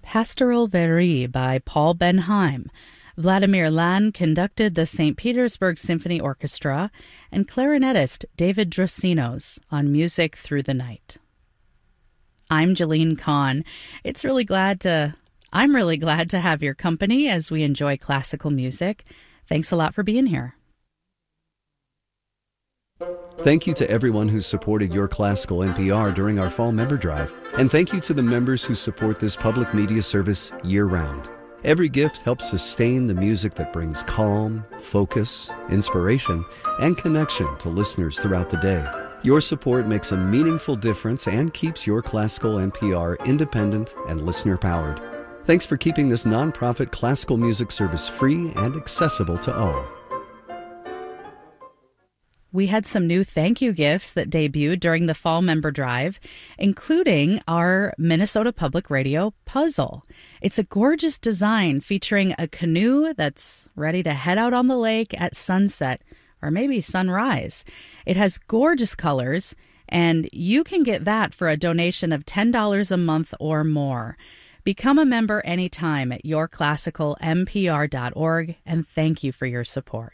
Pastoral Verie by Paul Benheim. Vladimir Lan conducted the St. Petersburg Symphony Orchestra, and clarinetist David Drosinos on Music Through the Night. I'm Jalene Kahn. I'm really glad to have your company as we enjoy classical music. Thanks a lot for being here. Thank you to everyone who supported Your Classical NPR during our fall member drive. And thank you to the members who support this public media service year-round. Every gift helps sustain the music that brings calm, focus, inspiration, and connection to listeners throughout the day. Your support makes a meaningful difference and keeps Your Classical NPR independent and listener-powered. Thanks for keeping this nonprofit classical music service free and accessible to all. We had some new thank you gifts that debuted during the fall member drive, including our Minnesota Public Radio puzzle. It's a gorgeous design featuring a canoe that's ready to head out on the lake at sunset or maybe sunrise. It has gorgeous colors, and you can get that for a donation of $10 a month or more. Become a member anytime at yourclassicalmpr.org, and thank you for your support.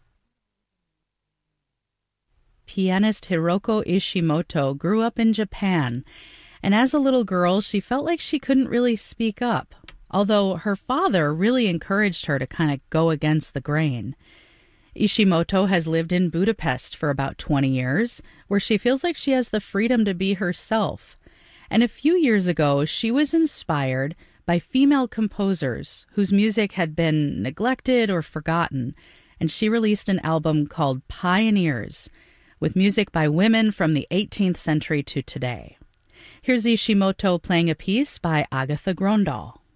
Pianist Hiroko Ishimoto grew up in Japan, and as a little girl, she felt like she couldn't really speak up, although her father really encouraged her to kind of go against the grain. Ishimoto has lived in Budapest for about 20 years, where she feels like she has the freedom to be herself. And a few years ago, she was inspired by female composers whose music had been neglected or forgotten, and she released an album called Pioneers, with music by women from the 18th century to today. Here's Ishimoto playing a piece by Agatha Gröndal.